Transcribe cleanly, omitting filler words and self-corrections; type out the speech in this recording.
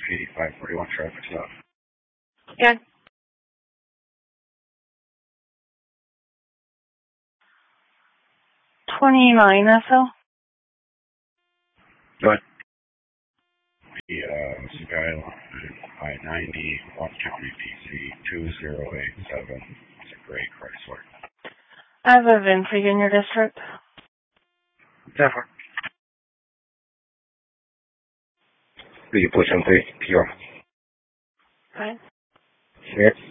8541 traffic stop. Good. $29 SO. Go ahead. The Skyline, I-90, 1 County, DC, 2087. It's a gray Chrysler. I have a VIN for you in your district. Definitely. Will you push on 3 PR? Okay. Here.